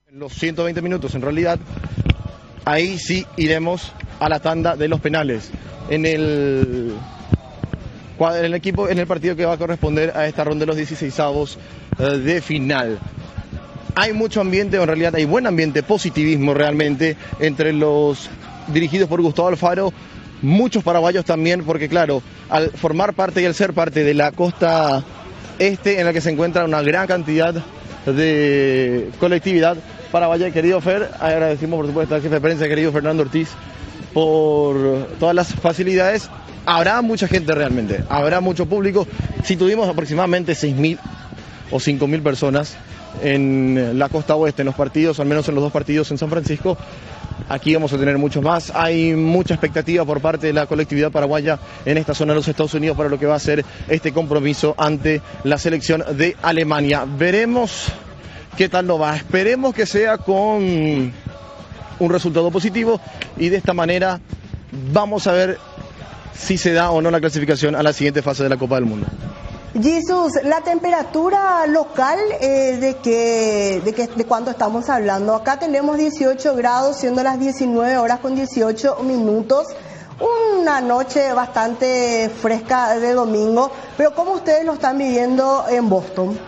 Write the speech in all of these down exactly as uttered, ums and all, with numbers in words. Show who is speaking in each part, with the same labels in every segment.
Speaker 1: En los ciento veinte minutos, en realidad, ahí sí iremos a la tanda de los penales. En el, en el equipo, en el partido que va a corresponder a esta ronda de los dieciseisavos de final. Hay mucho ambiente, o en realidad hay buen ambiente, positivismo realmente, entre los dirigidos por Gustavo Alfaro, muchos paraguayos también, porque claro, al formar parte y al ser parte de la costa este, en la que se encuentra una gran cantidad de colectividad paraguaya, querido Fer, agradecemos por supuesto al jefe de prensa, querido Fernando Ortiz, por todas las facilidades. Habrá mucha gente realmente, habrá mucho público. Si tuvimos aproximadamente seis mil o cinco mil personas en la costa oeste, en los partidos, al menos en los dos partidos en San Francisco, aquí vamos a tener muchos más. Hay mucha expectativa por parte de la colectividad paraguaya en esta zona de los Estados Unidos para lo que va a ser este compromiso ante la selección de Alemania. Veremos qué tal nos va. Esperemos que sea con un resultado positivo y de esta manera vamos a ver si se da o no la clasificación a la siguiente fase de la Copa del Mundo.
Speaker 2: Jesús, la temperatura local, eh, ¿de qué, de qué, de cuánto estamos hablando? Acá tenemos dieciocho grados, siendo las diecinueve horas con dieciocho minutos. Una noche bastante fresca de domingo, pero ¿cómo ustedes lo están viviendo en Boston?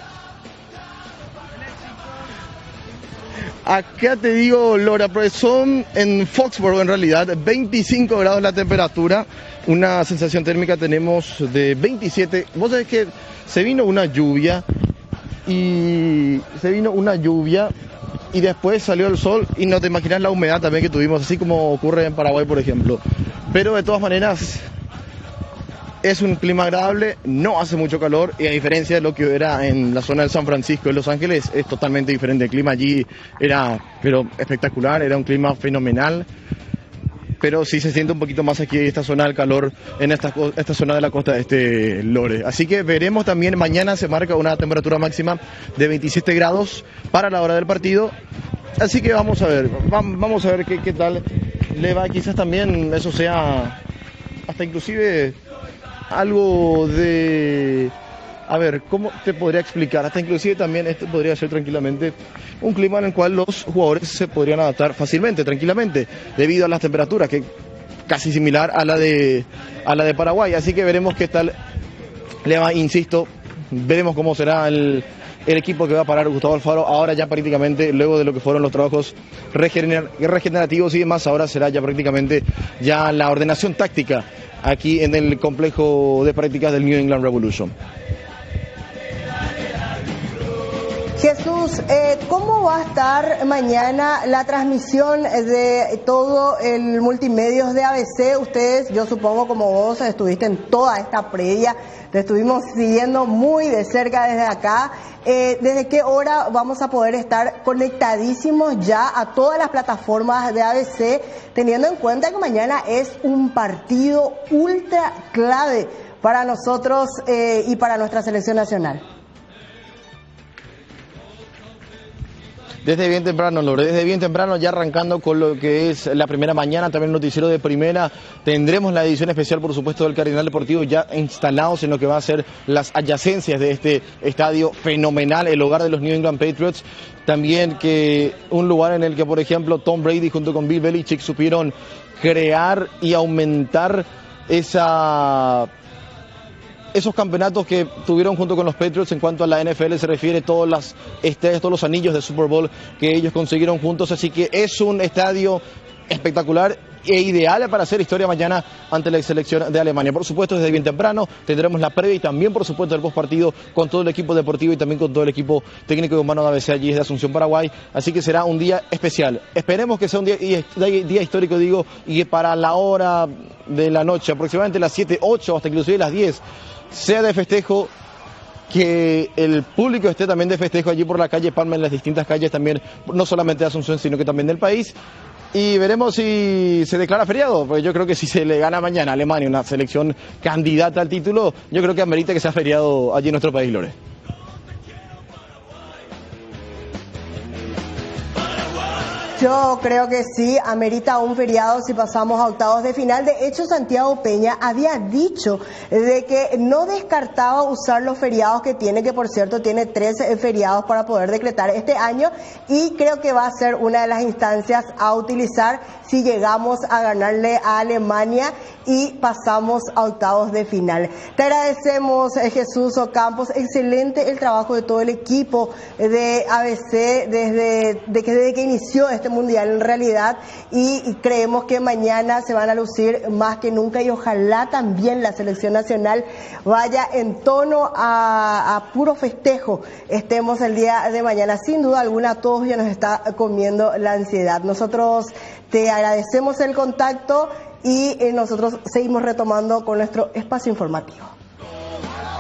Speaker 1: Acá te digo, Laura, pues son en Foxborough en realidad, veinticinco grados la temperatura, una sensación térmica tenemos de veintisiete. Vos sabés que se vino una lluvia y se vino una lluvia y después salió el sol y no te imaginas la humedad también que tuvimos, así como ocurre en Paraguay, por ejemplo. Pero de todas maneras es un clima agradable, no hace mucho calor y a diferencia de lo que era en la zona de San Francisco y Los Ángeles, es totalmente diferente. El clima allí era pero espectacular, era un clima fenomenal, pero sí se siente un poquito más aquí esta zona del calor en esta, esta zona de la costa de este Lore. Así que veremos también, mañana se marca una temperatura máxima de veintisiete grados para la hora del partido, así que vamos a ver, vamos a ver qué, qué tal le va, quizás también eso sea hasta inclusive algo de, a ver, ¿cómo te podría explicar? Hasta inclusive también esto podría ser tranquilamente un clima en el cual los jugadores se podrían adaptar fácilmente, tranquilamente, debido a las temperaturas, que casi similar a la de, a la de Paraguay. Así que veremos qué tal le va, insisto, veremos cómo será el, el equipo que va a parar Gustavo Alfaro. Ahora ya prácticamente, luego de lo que fueron los trabajos regener, regenerativos y demás, ahora será ya prácticamente ya la ordenación táctica aquí en el complejo de prácticas del New England Revolution.
Speaker 2: Jesús, eh, ¿cómo va a estar mañana la transmisión de todo el multimedios de A B C? Ustedes, yo supongo como vos, estuviste en toda esta previa, te estuvimos siguiendo muy de cerca desde acá. Eh, ¿Desde qué hora vamos a poder estar conectadísimos ya a todas las plataformas de A B C, teniendo en cuenta que mañana es un partido ultra clave para nosotros eh, y para nuestra selección nacional?
Speaker 1: Desde bien temprano, Lore, desde bien temprano, ya arrancando con lo que es la primera mañana, también el noticiero de primera, tendremos la edición especial, por supuesto, del Cardinal Deportivo ya instalados en lo que va a ser las adyacencias de este estadio fenomenal, el hogar de los New England Patriots. También que un lugar en el que, por ejemplo, Tom Brady junto con Bill Belichick supieron crear y aumentar esa... esos campeonatos que tuvieron junto con los Patriots en cuanto a la N F L se refiere, todas las estrellas, todos los anillos de Super Bowl que ellos consiguieron juntos, así que es un estadio espectacular e ideal para hacer historia mañana ante la selección de Alemania. Por supuesto, desde bien temprano tendremos la previa y también, por supuesto, el postpartido con todo el equipo deportivo y también con todo el equipo técnico y humano de A B C allí desde Asunción, Paraguay. Así que será un día especial. Esperemos que sea un día, día histórico, digo, y que para la hora de la noche, aproximadamente las siete, ocho, hasta inclusive las diez, sea de festejo, que el público esté también de festejo allí por la calle Palma, en las distintas calles también, no solamente de Asunción, sino que también del país. Y veremos si se declara feriado, porque yo creo que si se le gana mañana a Alemania, una selección candidata al título, yo creo que amerita que sea feriado allí en nuestro país, Lore.
Speaker 2: Yo creo que sí, amerita un feriado si pasamos a octavos de final. De hecho, Santiago Peña había dicho de que no descartaba usar los feriados que tiene, que por cierto tiene trece feriados para poder decretar este año, y creo que va a ser una de las instancias a utilizar si llegamos a ganarle a Alemania y pasamos a octavos de final. Te agradecemos, Jesús Ocampos, excelente el trabajo de todo el equipo de A B C desde, de que, desde que inició este mundial en realidad, y, y creemos que mañana se van a lucir más que nunca, y ojalá también la selección nacional vaya en tono a, a puro festejo. Estemos el día de mañana, sin duda alguna todos ya nos está comiendo la ansiedad. Nosotros te agradecemos el contacto y eh, nosotros seguimos retomando con nuestro espacio informativo.